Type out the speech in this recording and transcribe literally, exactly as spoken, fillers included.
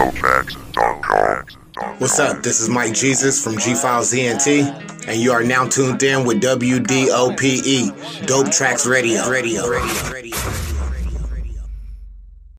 dope tracks dot com. What's up? This is Mike Jesus from G Files E N T, and you are now tuned in with W D O P E, Dope Tracks Radio. Radio. Radio. Radio.